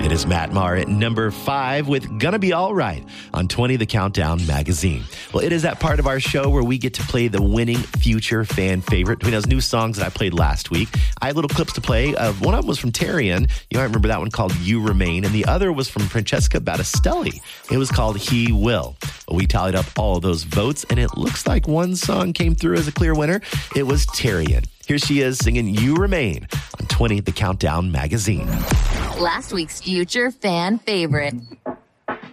It is Matt Maher at number 5 with Gonna Be Alright on 20 The Countdown magazine. Well, it is that part of our show where we get to play the winning future fan favorite between those new songs that I played last week. I had little clips to play. One of them was from Tarian. You might remember that one called You Remain. And the other was from Francesca Battistelli. It was called He Will. Well, we tallied up all of those votes, and it looks like one song came through as a clear winner. It was Tarian. Here she is singing You Remain on 20 The Countdown magazine. Last week's future fan favorite.